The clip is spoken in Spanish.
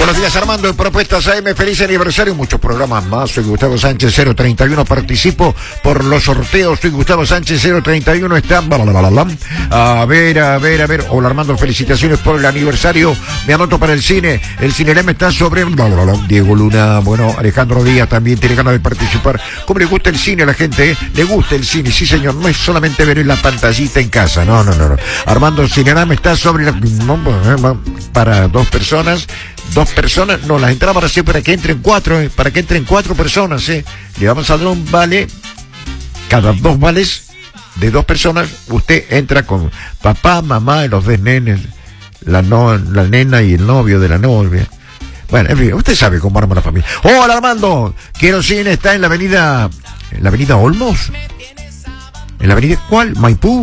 Buenos días, Armando, en Propuestas AM, feliz aniversario, muchos programas más. Soy Gustavo Sánchez 031, participo por los sorteos. Soy Gustavo Sánchez 031, está... A ver. Hola, Armando, felicitaciones por el aniversario. Me anoto para el cine. El Cinerama está sobre... Diego Luna, bueno, Alejandro Díaz también tiene ganas de participar. ¿Cómo le gusta el cine a la gente, Le gusta el cine, sí, señor. No es solamente ver en la pantallita en casa, no. Armando, el Cinerama está sobre... para dos personas, no, las entradas van a ser para que entren cuatro personas, Le vamos a dar un vale, cada dos vales de dos personas, usted entra con papá, mamá y los dos nenes, la nena y el novio de la novia. Bueno, en fin, usted sabe cómo arma la familia. Hola, Armando, quiero cine, está en la avenida Olmos. ¿En la avenida cuál? Maipú.